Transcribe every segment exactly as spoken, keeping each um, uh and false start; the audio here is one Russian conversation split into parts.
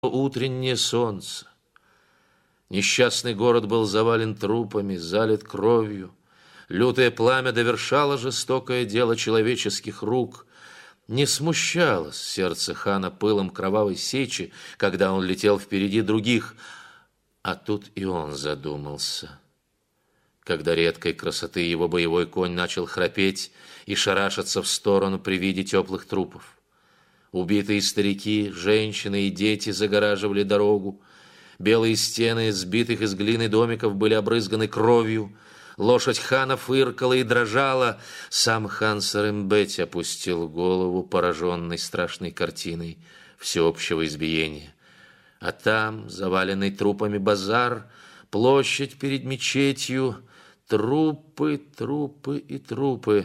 Утреннее солнце. Несчастный город был завален трупами, залит кровью. Лютое пламя довершало жестокое дело человеческих рук. Не смущалось сердце хана пылом кровавой сечи, когда он летел впереди других. А тут и он задумался. Когда редкой красоты его боевой конь начал храпеть и шарашиться в сторону при виде теплых трупов. Убитые старики, женщины и дети загораживали дорогу. Белые стены сбитых из глины домиков были обрызганы кровью. Лошадь хана фыркала и дрожала. Сам хан Сарымбеть опустил голову, пораженный страшной картиной всеобщего избиения. А там, заваленный трупами базар, площадь перед мечетью, трупы, трупы и трупы.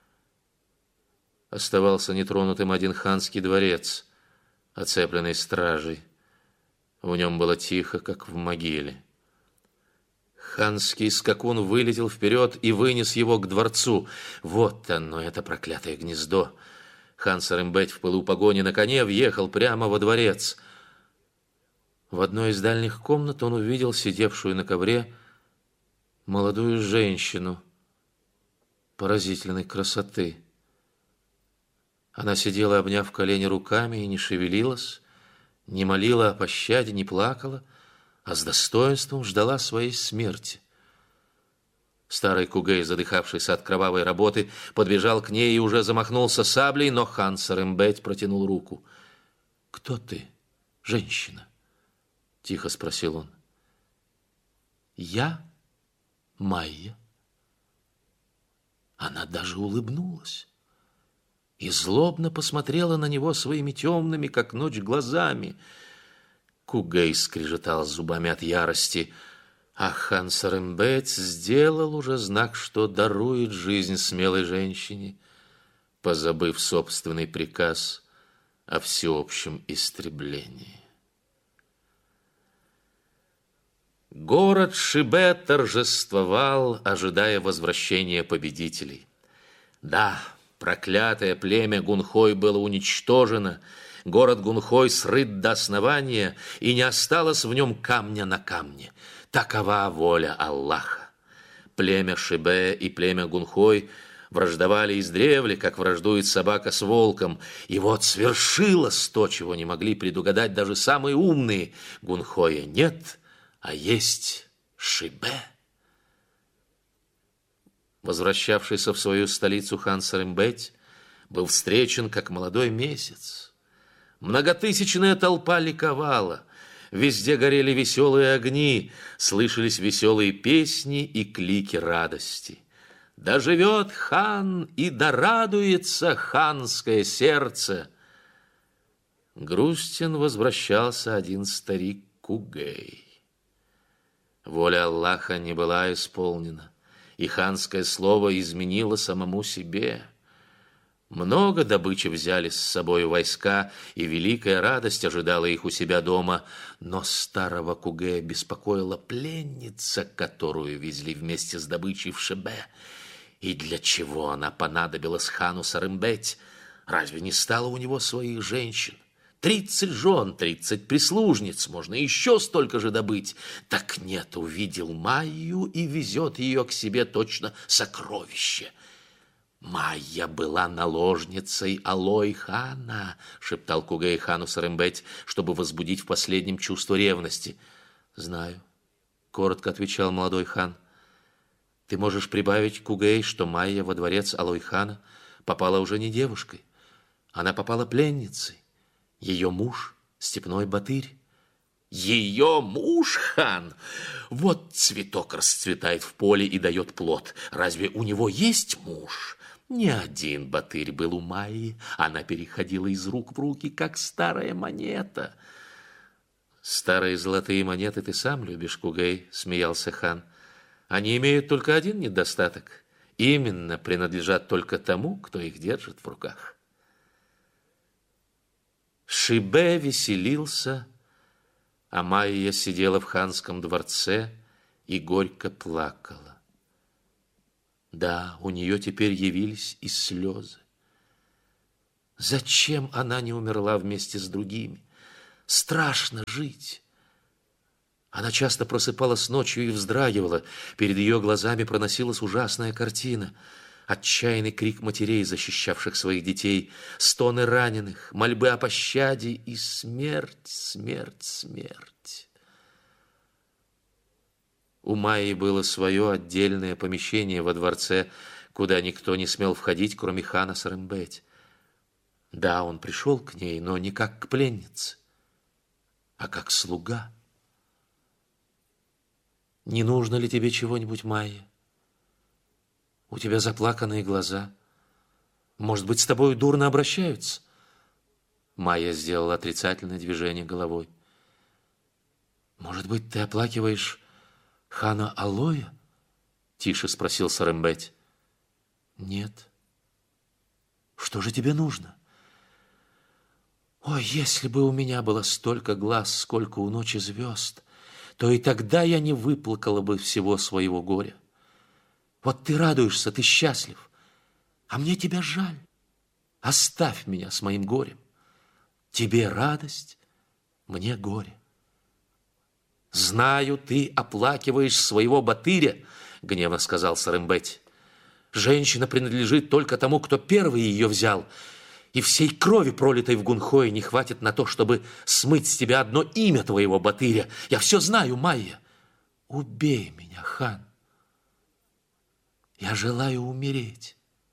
Оставался нетронутым один ханский дворец, оцепленный стражей. В нем было тихо, как в могиле. Ханский скакун вылетел вперед и вынес его к дворцу. Вот оно, это проклятое гнездо. Хан Сарымбеть в пылу погони на коне въехал прямо во дворец. В одной из дальних комнат он увидел сидевшую на ковре молодую женщину поразительной красоты. Она сидела, обняв колени руками, и не шевелилась, не молила о пощаде, не плакала, а с достоинством ждала своей смерти. Старый Кугей, задыхавшийся от кровавой работы, подбежал к ней и уже замахнулся саблей, но хан Сарымбеть протянул руку. «Кто ты, женщина?» — тихо спросил он. «Я Майя». Она даже улыбнулась и злобно посмотрела на него своими темными, как ночь, глазами. Кугей скрежетал зубами от ярости, а хан Сарымбеть сделал уже знак, что дарует жизнь смелой женщине, позабыв собственный приказ о всеобщем истреблении. Город Шибе торжествовал, ожидая возвращения победителей. Да, проклятое племя Гунхой было уничтожено, город Гунхой срыт до основания, и не осталось в нем камня на камне. Такова воля Аллаха. Племя Шибе и племя Гунхой враждовали издревле, как враждует собака с волком. И вот свершилось то, чего не могли предугадать даже самые умные. Гунхоя нет, а есть Шибе. Возвращавшийся в свою столицу хан Сарымбеть был встречен как молодой месяц. Многотысячная толпа ликовала. Везде горели веселые огни, слышались веселые песни и клики радости. Да живет хан и да радуется ханское сердце. Грустен возвращался один старик Кугей. Воля Аллаха не была исполнена, и ханское слово изменило самому себе. Много добычи взяли с собой войска, и великая радость ожидала их у себя дома. Но старого Кугея беспокоила пленница, которую везли вместе с добычей в Шибе. И для чего она понадобилась хану Сарымбеть? Разве не стало у него своих женщин? Тридцать жен, тридцать прислужниц, можно еще столько же добыть. Так нет, увидел Майю и везет ее к себе точно сокровище. Майя была наложницей Алой хана, шептал Кугей хану Сарымбеть, чтобы возбудить в последнем чувство ревности. Знаю, коротко отвечал молодой хан. Ты можешь прибавить, Кугей, что Майя во дворец Алой хана попала уже не девушкой, она попала пленницей. Ее муж — степной батырь. Ее муж, хан? Вот цветок расцветает в поле и дает плод. Разве у него есть муж? Ни один батырь был у Майи. Она переходила из рук в руки, как старая монета. Старые золотые монеты ты сам любишь, Кугей, смеялся хан. Они имеют только один недостаток. Именно принадлежат только тому, кто их держит в руках. Шибе веселился, а Майя сидела в ханском дворце и горько плакала. Да, у нее теперь явились и слезы. Зачем она не умерла вместе с другими? страшно жить. Она часто просыпалась ночью и вздрагивала. Перед ее глазами проносилась ужасная картина. Отчаянный крик матерей, защищавших своих детей, стоны раненых, мольбы о пощаде и смерть, смерть, смерть. У Майи было свое отдельное помещение во дворце, куда никто не смел входить, кроме хана Сарымбеть. Да, он пришел к ней, но не как к пленнице, а как слуга. «Не нужно ли тебе чего-нибудь, Майя? У тебя заплаканные глаза. Может быть, с тобой дурно обращаются?» Майя сделала отрицательное движение головой. «Может быть, ты оплакиваешь хана Алоя?» Тише спросил Сарымбеть. «Нет». «Что же тебе нужно?» «Ой, если бы у меня было столько глаз, сколько у ночи звезд, то и тогда я не выплакала бы всего своего горя. Вот ты радуешься, ты счастлив, а мне тебя жаль. Оставь меня с моим горем. Тебе радость, мне горе». «Знаю, ты оплакиваешь своего Батыря», — гневно сказал Сарымбеть. «Женщина принадлежит только тому, кто первый ее взял, и всей крови, пролитой в Гунхое, не хватит на то, чтобы смыть с тебя одно имя твоего Батыря. Я все знаю, Майя. Убей меня, хан. Я желаю умереть».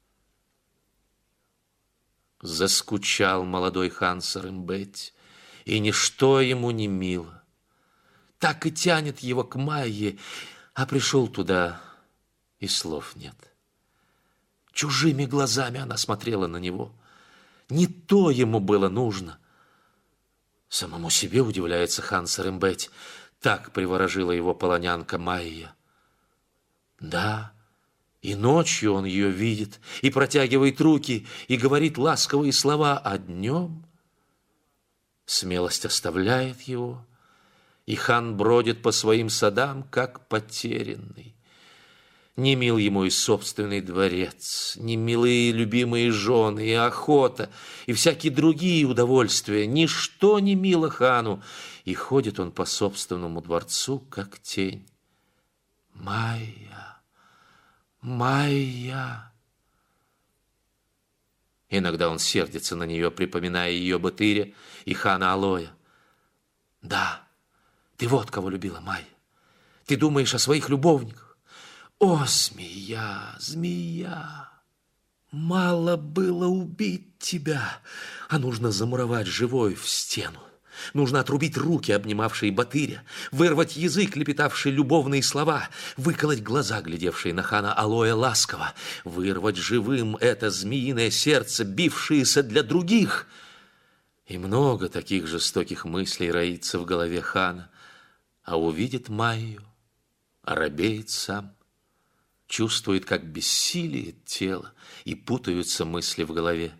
Заскучал молодой хан Сарымбеть, и ничто ему не мило. Так и тянет его к Майе, а пришел туда, и слов нет. Чужими глазами она смотрела на него. Не то ему было нужно. Самому себе удивляется хан Сарымбеть. Так приворожила его полонянка Майя. Да, и ночью он ее видит, и протягивает руки, и говорит ласковые слова, а днем смелость оставляет его, и хан бродит по своим садам, как потерянный. Не мил ему и собственный дворец, не милые любимые жены, и охота, и всякие другие удовольствия. Ничто не мило хану, и ходит он по собственному дворцу, как тень. Майя, Майя. Иногда он сердится на нее, припоминая ее Батыря и хана Алоя. Да, ты вот кого любила, Майя. Ты думаешь о своих любовниках. О, змея, змея! Мало было убить тебя, а нужно замуровать живой в стену. Нужно отрубить руки, обнимавшие Батыря, вырвать язык, лепетавший любовные слова, выколоть глаза, глядевшие на хана Алоя ласково, вырвать живым это змеиное сердце, бившееся для других. И много таких жестоких мыслей роится в голове хана, а увидит Майю, оробеет сам, чувствует, как бессилие тело, и путаются мысли в голове.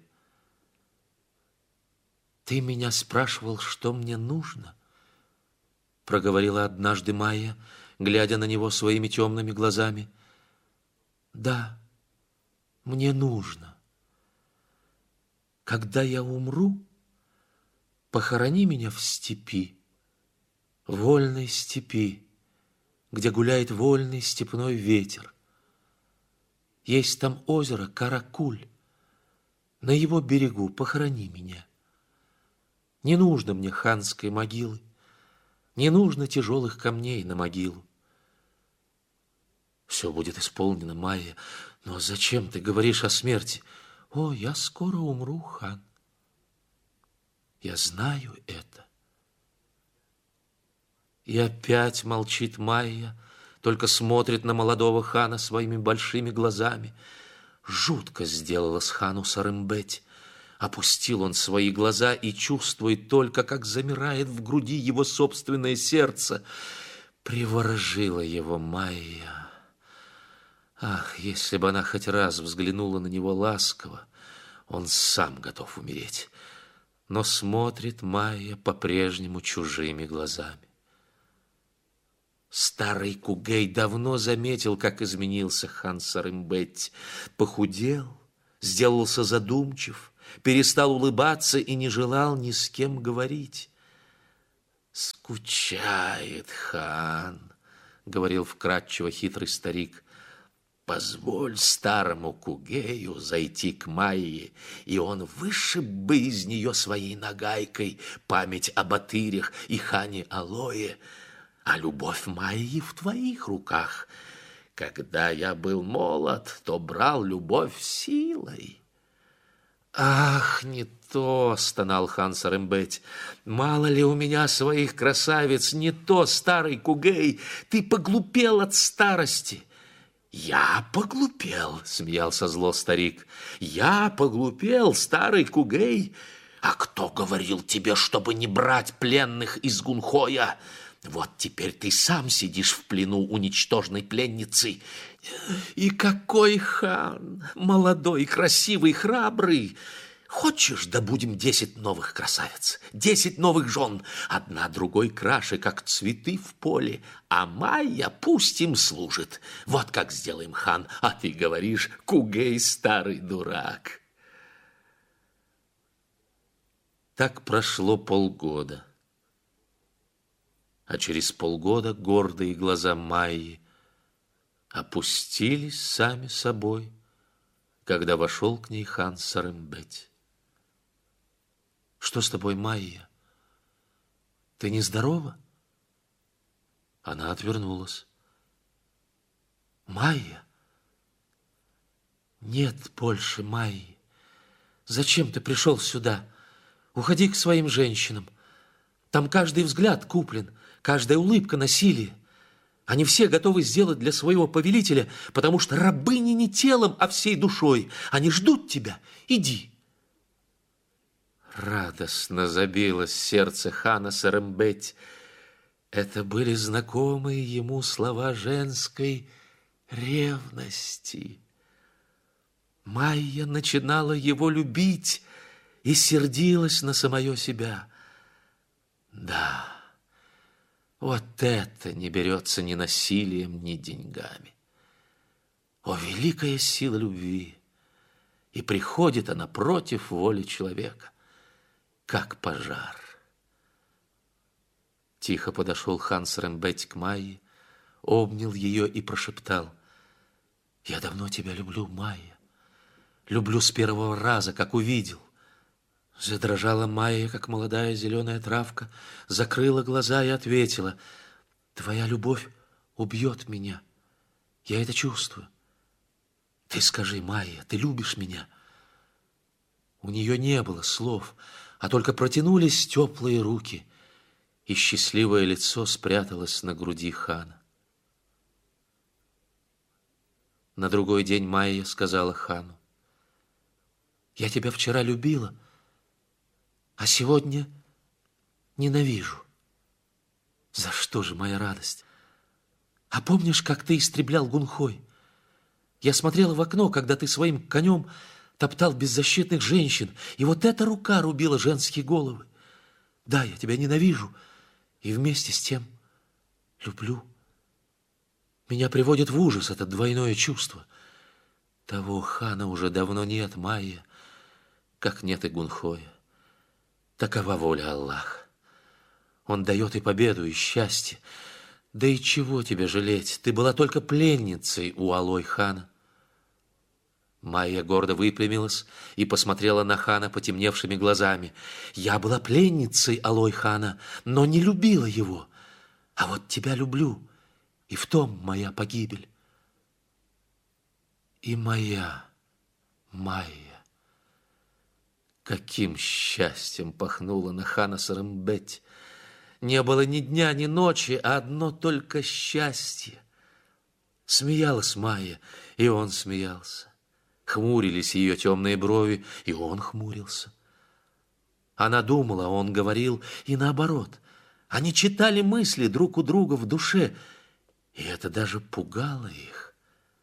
«Ты меня спрашивал, что мне нужно?» — проговорила однажды Майя, глядя на него своими темными глазами. «Да, мне нужно. Когда я умру, похорони меня в степи, вольной степи, где гуляет вольный степной ветер. Есть там озеро Каракуль. На его берегу похорони меня. Не нужно мне ханской могилы, не нужно тяжелых камней на могилу. Все будет исполнено, Майя, но зачем ты говоришь о смерти? О, я скоро умру, хан. Я знаю это». И опять молчит Майя, только смотрит на молодого хана своими большими глазами. Жутко сделалось хану Сарымбеть. Опустил он свои глаза и чувствует только, как замирает в груди его собственное сердце. Приворожила его Майя. Ах, если бы она хоть раз взглянула на него ласково, он сам готов умереть. Но смотрит Майя по-прежнему чужими глазами. Старый Кугей давно заметил, как изменился хан Сарымбеть. Похудел, сделался задумчив, перестал улыбаться и не желал ни с кем говорить. скучает хан, — говорил вкратчиво хитрый старик. Позволь старому Кугею зайти к Майе, и он вышиб бы из нее своей нагайкой память о Батырях и хане Алое, а любовь Майи в твоих руках. Когда я был молод, то брал любовь силой. «Ах, не то!» — стонал хан Сарембеть. «Мало ли у меня своих красавиц, не то, старый Кугей, ты поглупел от старости!» «Я поглупел!» — смеялся зло старик. «Я поглупел, старый Кугей! А кто говорил тебе, чтобы не брать пленных из Гунхоя? Вот теперь ты сам сидишь в плену у ничтожной пленницы. И какой хан! Молодой, красивый, храбрый! Хочешь, добудем десять новых красавиц, десять новых жен, одна другой краше, как цветы в поле, а Майя пусть им служит. Вот как сделаем, хан, а ты говоришь, Кугей старый дурак». Так прошло полгода. А через полгода гордые глаза Майи опустились сами собой, когда вошел к ней хан Сарембеть. «Что с тобой, Майя? Ты нездорова?» Она отвернулась. «Майя? Нет больше Майи. Зачем ты пришел сюда? Уходи к своим женщинам. Там каждый взгляд куплен, каждая улыбка насилие. Они все готовы сделать для своего повелителя, потому что рабыни не телом, а всей душой. Они ждут тебя. Иди». Радостно забилось сердце хана Сарембеть. Это были знакомые ему слова женской ревности. Майя начинала его любить и сердилась на самое себя. Да, вот это не берется ни насилием, ни деньгами. О, великая сила любви! И приходит она против воли человека, как пожар. Тихо подошел хан Сарембеть к Майе, обнял ее и прошептал: «Я давно тебя люблю, Майя. Люблю с первого раза, как увидел». Задрожала Майя, как молодая зеленая травка, закрыла глаза и ответила: «Твоя любовь убьет меня. Я это чувствую. Ты скажи, Майя, ты любишь меня?» У нее не было слов, а только протянулись теплые руки, и счастливое лицо спряталось на груди хана. На другой день Майя сказала хану: «Я тебя вчера любила, а сегодня ненавижу. За что же моя радость? А помнишь, как ты истреблял Гунхой? Я смотрела в окно, когда ты своим конем топтал беззащитных женщин, и вот эта рука рубила женские головы. Да, я тебя ненавижу, и вместе с тем люблю. Меня приводит в ужас это двойное чувство. Того хана уже давно нет, Майя, как нет и Гунхоя. Такова воля Аллаха. Он дает и победу, и счастье. Да и чего тебе жалеть? Ты была только пленницей у Алой-хана». Майя гордо выпрямилась и посмотрела на хана потемневшими глазами. «Я была пленницей Алой-хана, но не любила его. А вот тебя люблю, и в том моя погибель». И моя Майя. Каким счастьем пахнуло на хана Сарембеть! Не было ни дня, ни ночи, а одно только счастье. Смеялась Майя, и он смеялся. Хмурились ее темные брови, и он хмурился. Она думала, он говорил, и наоборот. Они читали мысли друг у друга в душе, и это даже пугало их.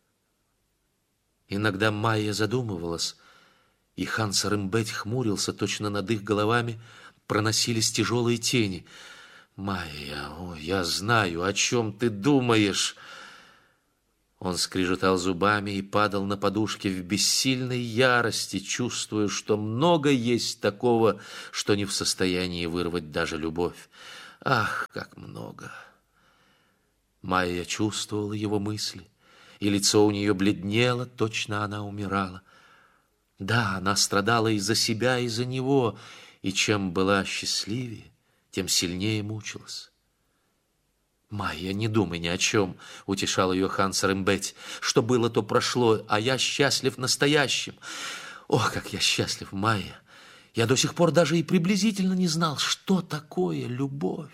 Иногда Майя задумывалась, и хан Сарембеть хмурился, точно над их головами проносились тяжелые тени. «Майя, о, я знаю, о чем ты думаешь!» Он скрежетал зубами и падал на подушке в бессильной ярости, чувствуя, что много есть такого, что не в состоянии вырвать даже любовь. Ах, как много! Майя чувствовала его мысли, и лицо у нее бледнело, точно она умирала. Да, она страдала и за себя, и за него, и чем была счастливее, тем сильнее мучилась. «Майя, не думай ни о чем», — утешал ее хан Сарембеть. «Что было, то прошло, а я счастлив настоящим. Ох, как я счастлив, Майя! Я до сих пор даже и приблизительно не знал, что такое любовь».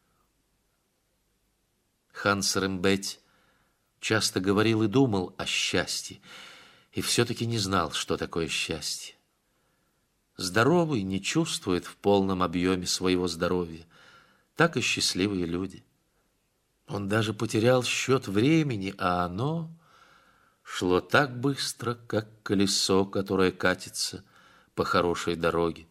Хан Сарембеть часто говорил и думал о счастье, и все-таки не знал, что такое счастье. Здоровый не чувствует в полном объеме своего здоровья, так и счастливые люди. Он даже потерял счет времени, а оно шло так быстро, как колесо, которое катится по хорошей дороге.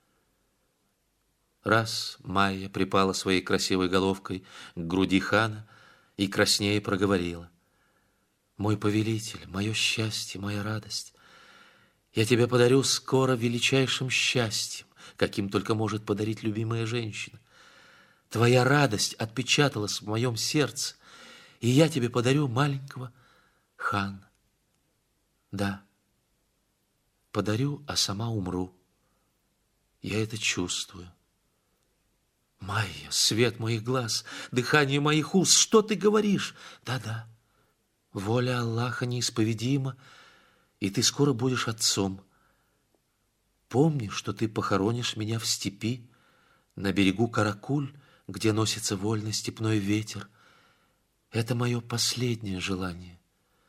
Раз Майя припала своей красивой головкой к груди хана и краснее проговорила: «Мой повелитель, мое счастье, моя радость, я тебе подарю скоро величайшим счастьем, каким только может подарить любимая женщина. Твоя радость отпечаталась в моем сердце, и я тебе подарю маленького хана. Да, подарю, а сама умру. Я это чувствую. Майя, свет моих глаз, дыхание моих уст, что ты говоришь? Да-да, воля Аллаха неисповедима, и ты скоро будешь отцом. Помни, что ты похоронишь меня в степи, на берегу Каракуль, где носится вольно степной ветер. Это мое последнее желание».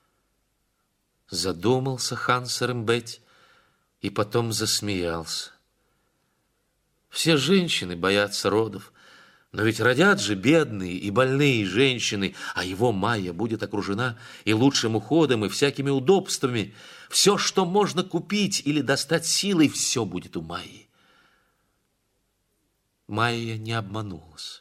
Задумался хан Сарембеть и потом засмеялся. Все женщины боятся родов, но ведь родят же бедные и больные женщины, а его Майя будет окружена и лучшим уходом, и всякими удобствами. Все, что можно купить или достать силой, все будет у Майи. Майя не обманулась.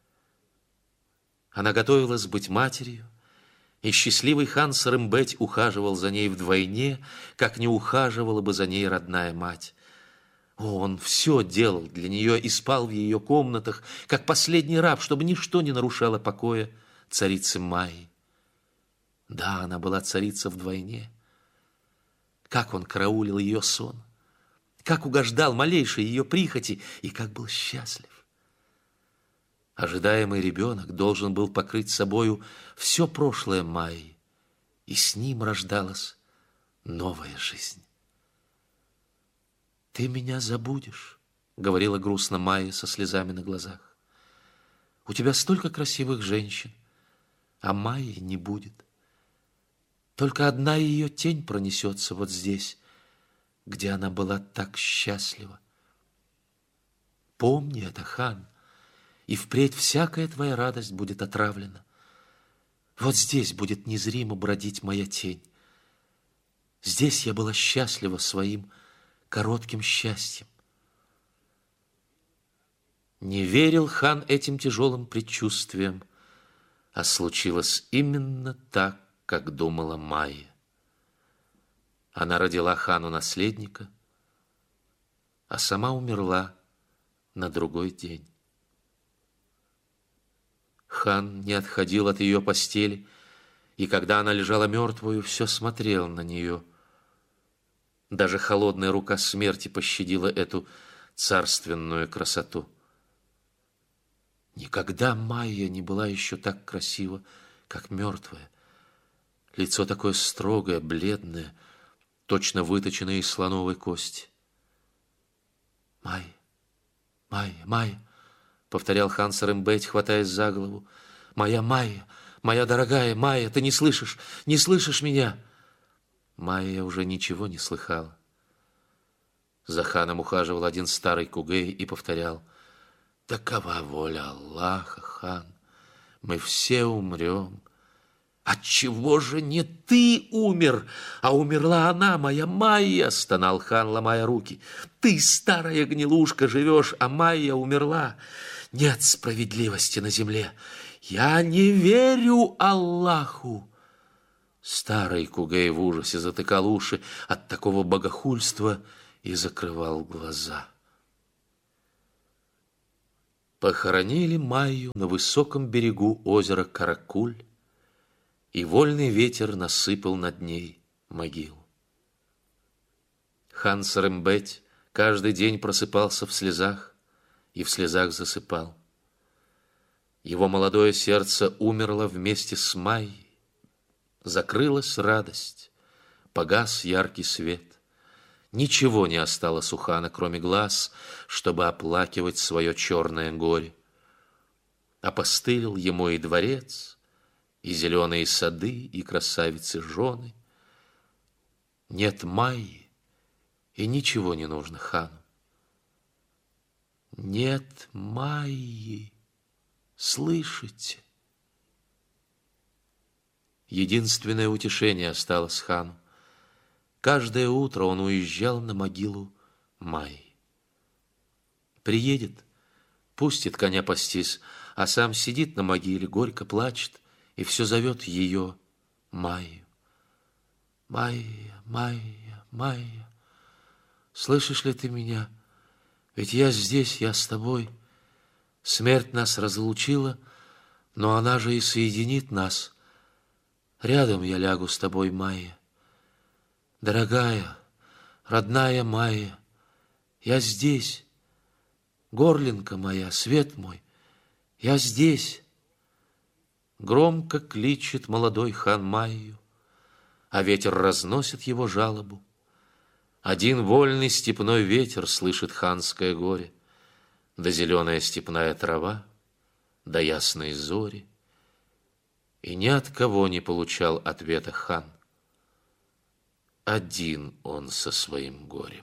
Она готовилась быть матерью, и счастливый хан Сарембеть ухаживал за ней вдвойне, как не ухаживала бы за ней родная мать. Он все делал для нее и спал в ее комнатах, как последний раб, чтобы ничто не нарушало покоя царицы Майи. Да, она была царица вдвойне. Как он караулил ее сон, как угождал малейшей ее прихоти и как был счастлив. Ожидаемый ребенок должен был покрыть собою все прошлое Майи, и с ним рождалась новая жизнь. «Ты меня забудешь», — говорила грустно Майя со слезами на глазах. «У тебя столько красивых женщин, а Майи не будет. Только одна ее тень пронесется вот здесь, где она была так счастлива. Помни это, хан, и впредь всякая твоя радость будет отравлена. Вот здесь будет незримо бродить моя тень. Здесь я была счастлива своим коротким счастьем». Не верил хан этим тяжелым предчувствиям, а случилось именно так, как думала Майя. Она родила хану наследника, а сама умерла на другой день. Хан не отходил от ее постели, и когда она лежала мертвую, все смотрел на нее. Даже холодная рука смерти пощадила эту царственную красоту. Никогда Майя не была еще так красива, как мертвая. Лицо такое строгое, бледное, точно выточенное из слоновой кости. «Майя, Майя, Майя», — повторял хан Сарембеть, хватаясь за голову. «Моя Майя, моя дорогая Майя, ты не слышишь, не слышишь меня?» Майя уже ничего не слыхала. За ханом ухаживал один старый кугей и повторял: «Такова воля Аллаха, хан, мы все умрем». «Отчего же не ты умер, а умерла она, моя Майя?» — стонал хан, ломая руки. «Ты, старая гнилушка, живешь, а Майя умерла. Нет справедливости на земле. Я не верю Аллаху». Старый кугей в ужасе затыкал уши от такого богохульства и закрывал глаза. Похоронили Майю на высоком берегу озера Каракуль, и вольный ветер насыпал над ней могилу. Хан Сарымбет каждый день просыпался в слезах и в слезах засыпал. Его молодое сердце умерло вместе с Майей. Закрылась радость, погас яркий свет. Ничего не осталось у хана, кроме глаз, чтобы оплакивать свое черное горе. Опостылил ему и дворец, и зеленые сады, и красавицы жены. Нет Майи, и ничего не нужно хану. Нет Майи, слышите? Единственное утешение осталось хану. Каждое утро он уезжал на могилу Майи. Приедет, пустит коня пастись, а сам сидит на могиле, горько плачет и все зовет ее Майю. Майя, Майя, Майя, слышишь ли ты меня? Ведь я здесь, я с тобой. Смерть нас разлучила, но она же и соединит нас. Рядом я лягу с тобой, Майя. Дорогая, родная Майя, я здесь. Горлинка моя, свет мой, я здесь. Громко кличет молодой хан Майю, а ветер разносит его жалобу. Один вольный степной ветер слышит ханское горе, да зеленая степная трава, да ясные зори. И ни от кого не получал ответа хан. Один он со своим горем.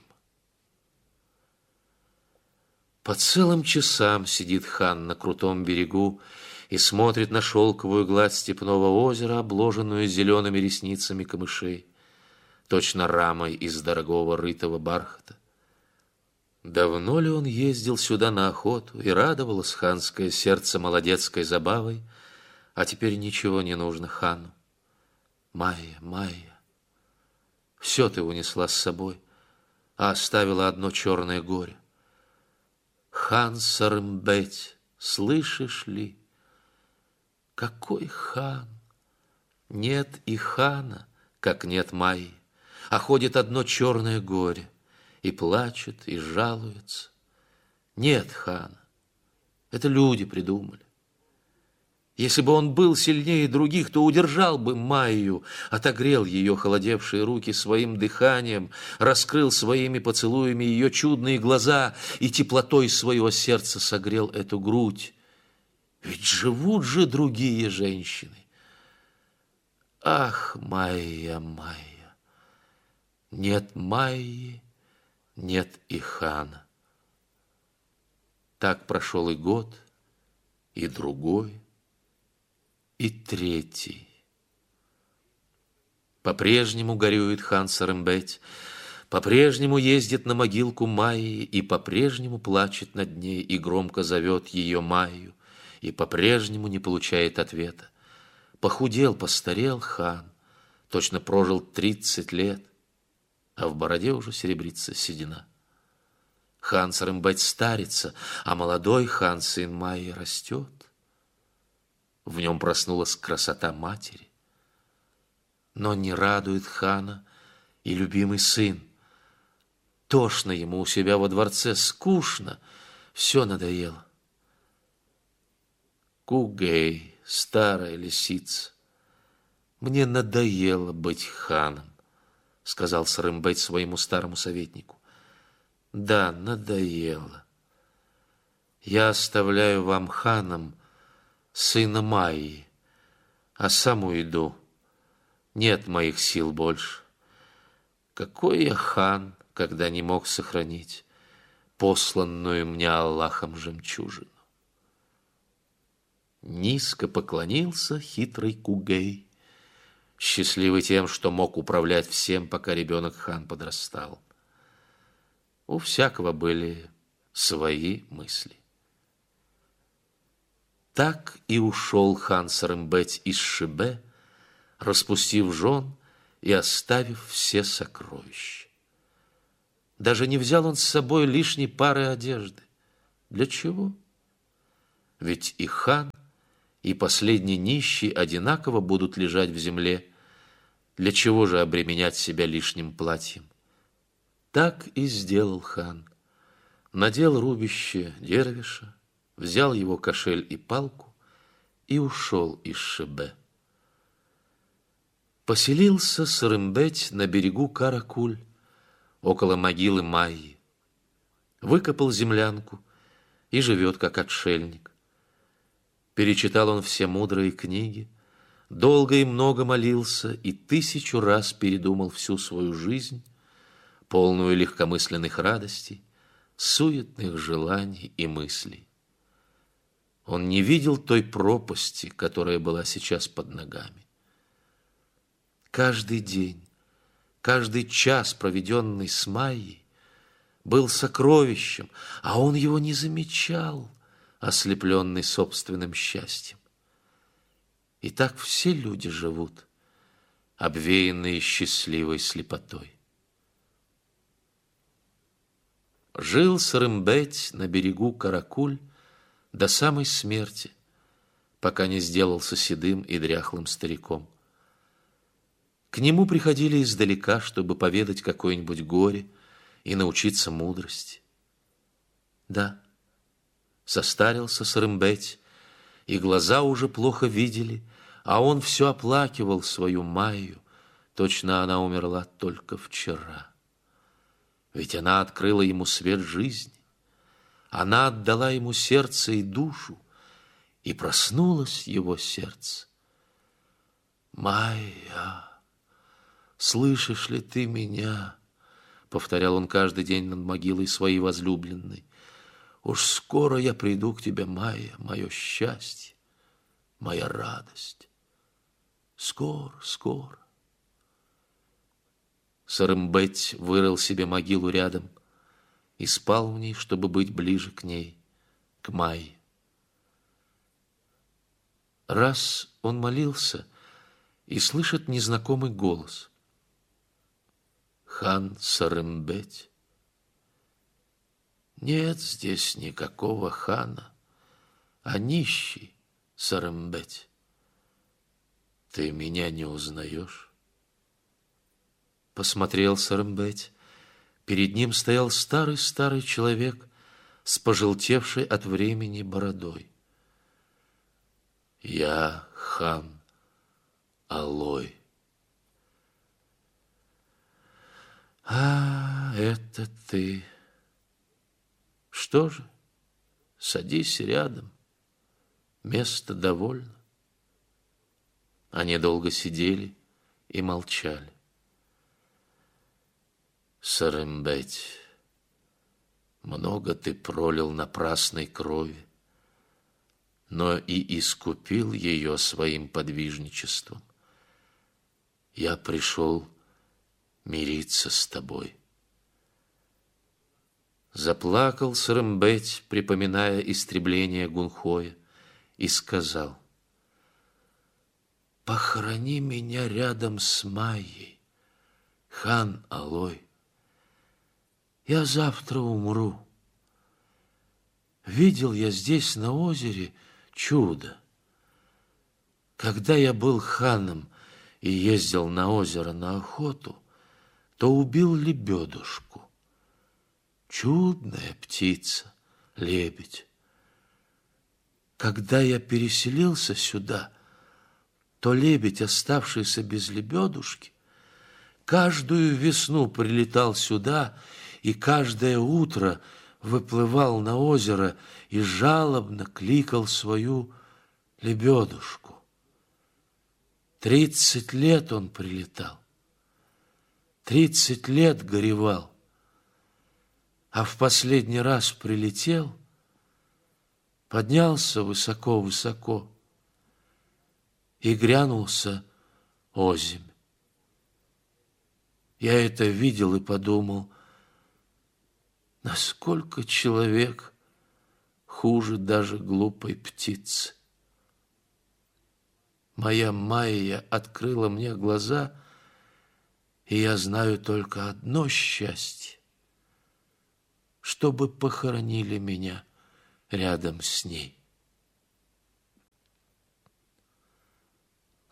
По целым часам сидит хан на крутом берегу и смотрит на шелковую гладь степного озера, обложенную зелеными ресницами камышей, точно рамой из дорогого рытого бархата. Давно ли он ездил сюда на охоту, и радовалось ханское сердце молодецкой забавой, а теперь ничего не нужно хану. Майя, Майя, все ты унесла с собой, а оставила одно черное горе. Хан Сарымбет, слышишь ли? Какой хан? Нет и хана, как нет Майи, а ходит одно черное горе, и плачет, и жалуется. Нет хана, это люди придумали. Если бы он был сильнее других, то удержал бы Майю, отогрел ее холодевшие руки своим дыханием, раскрыл своими поцелуями ее чудные глаза и теплотой своего сердца согрел эту грудь. Ведь живут же другие женщины. Ах, Майя, Майя, нет Майи, нет и хана. Так прошел и год, и другой, и третий. По-прежнему горюет хан Сарымбет, по-прежнему ездит на могилку Майи и по-прежнему плачет над ней и громко зовет ее Майю, и по-прежнему не получает ответа. Похудел, постарел хан, точно прожил тридцать лет, а в бороде уже серебрится седина. Хан Сарымбет старится, а молодой хан, сын Майи, растет. В нем проснулась красота матери. Но не радует хана и любимый сын. Тошно ему у себя во дворце, скучно, все надоело. Кугей, старая лисица, мне надоело быть ханом, сказал Сарымбет своему старому советнику. Да, надоело. Я оставляю вам ханом сына Майи, а сам уйду. Нет моих сил больше. Какой я хан, когда не мог сохранить посланную мне Аллахом жемчужину? Низко поклонился хитрый Кугей, счастливый тем, что мог управлять всем, пока ребенок хан подрастал. У всякого были свои мысли. Так и ушел хан Сарымбет из Шибе, распустив жен и оставив все сокровища. Даже не взял он с собой лишней пары одежды. Для чего? Ведь и хан, и последний нищий одинаково будут лежать в земле. Для чего же обременять себя лишним платьем? Так и сделал хан. Надел рубище дервиша, взял его кошель и палку и ушел из Шебе. Поселился Сырымбеть на берегу Каракуль, около могилы Майи. Выкопал землянку и живет как отшельник. Перечитал он все мудрые книги, долго и много молился и тысячу раз передумал всю свою жизнь, полную легкомысленных радостей, суетных желаний и мыслей. Он не видел той пропасти, которая была сейчас под ногами. Каждый день, каждый час, проведенный с Майей, был сокровищем, а он его не замечал, ослепленный собственным счастьем. И так все люди живут, обвеянные счастливой слепотой. Жил Сырымбеть на берегу Каракуль до самой смерти, пока не сделался седым и дряхлым стариком. К нему приходили издалека, чтобы поведать какое-нибудь горе и научиться мудрости. Да, состарился Сырымбеть, и глаза уже плохо видели, а он все оплакивал свою Майю, точно она умерла только вчера. Ведь она открыла ему свет жизни, она отдала ему сердце и душу, и проснулось его сердце. «Майя, слышишь ли ты меня?» — повторял он каждый день над могилой своей возлюбленной. «Уж скоро я приду к тебе, Майя, мое счастье, моя радость. Скоро, скоро». Сырымбеть вырыл себе могилу рядом и спал в ней, чтобы быть ближе к ней, к Майе. Раз он молился и слышит незнакомый голос. «Хан Сырымбеть». Нет здесь никакого хана, а нищий Сырымбеть. Ты меня не узнаешь? Посмотрел Сырымбеть. Перед ним стоял старый-старый человек с пожелтевшей от времени бородой. Я хан Алой. А, это ты. Что же, садись рядом, место довольно. Они долго сидели и молчали. Сырымбеть, много ты пролил напрасной крови, но и искупил ее своим подвижничеством. Я пришел мириться с тобой. Заплакал Сырымбеть, припоминая истребление Гунхоя, и сказал: «Похорони меня рядом с Майей, хан Алой. Я завтра умру. Видел я здесь на озере чудо. Когда я был ханом и ездил на озеро на охоту, то убил лебедушку. Чудная птица, лебедь. Когда я переселился сюда, то лебедь, оставшийся без лебедушки, каждую весну прилетал сюда и каждое утро выплывал на озеро и жалобно кликал свою лебедушку. Тридцать лет он прилетал, тридцать лет горевал, а в последний раз прилетел, поднялся высоко-высоко и грянулся озимь. Я это видел и подумал, насколько человек хуже даже глупой птицы. Моя Майя открыла мне глаза, и я знаю только одно счастье, чтобы похоронили меня рядом с ней.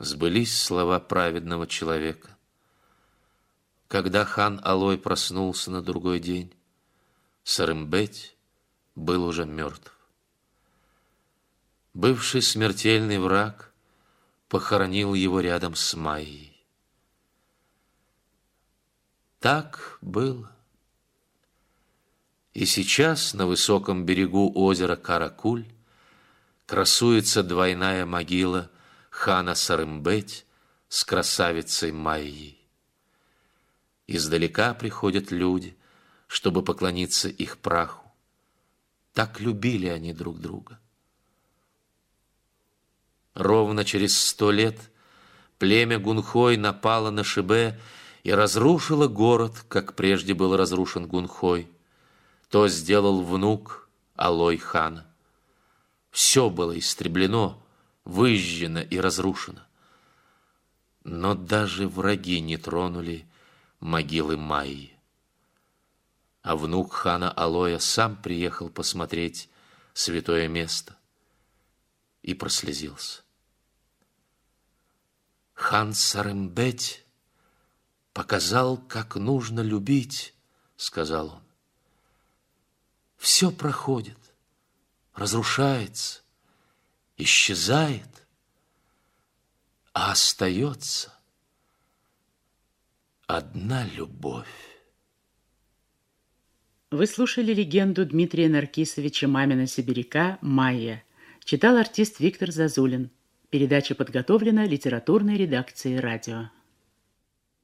Сбылись слова праведного человека. Когда хан Алой проснулся на другой день, Сарымбеть был уже мертв. Бывший смертельный враг похоронил его рядом с Майей. Так было. И сейчас на высоком берегу озера Каракуль красуется двойная могила хана Сарымбеть с красавицей Майей. Издалека приходят люди, чтобы поклониться их праху. Так любили они друг друга. Ровно через сто лет племя Гунхой напало на Шибе и разрушило город, как прежде был разрушен Гунхой. То сделал внук Алой хана. Все было истреблено, выжжено и разрушено. Но даже враги не тронули могилы Майи. А внук хана Алоя сам приехал посмотреть святое место и прослезился. Хан Сарымбеть показал, как нужно любить, сказал он. Все проходит, разрушается, исчезает, а остается одна любовь. Вы слушали легенду Дмитрия Наркисовича Мамина-Сибиряка «Майя». Читал артист Виктор Зазулин. Передача подготовлена литературной редакцией радио.